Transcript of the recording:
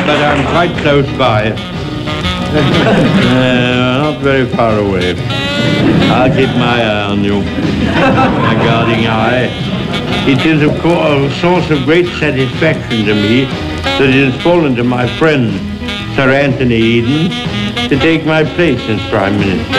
but I'm quite close by. Not very far away. I'll keep my eye on you. My guarding eye. It is, of course, a source of great satisfaction to me that it has fallen to my friend, Sir Anthony Eden, to take my place as Prime Minister.